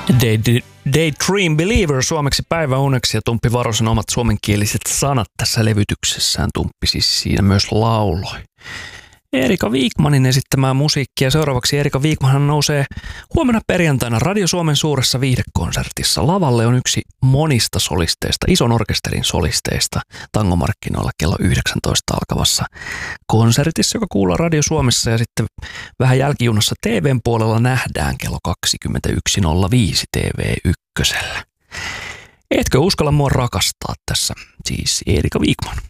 Daydream Believer suomeksi päiväuneksi ja Tumppi Varosen omat suomenkieliset sanat tässä levytyksessään. Tumppi siis siinä myös lauloi Erika Wikmanin esittämää musiikkia. Seuraavaksi Erika Wikman nousee huomenna perjantaina Radio Suomen suuressa viihdekonsertissa. Lavalle on yksi monista solisteista, ison orkesterin solisteista tangomarkkinoilla kello 19 alkavassa konsertissa, joka kuullaan Radio Suomessa ja sitten vähän jälkijunassa TVn puolella nähdään kello 21.05 TV1. Etkö uskalla mua rakastaa tässä? Siis Erika Wikman.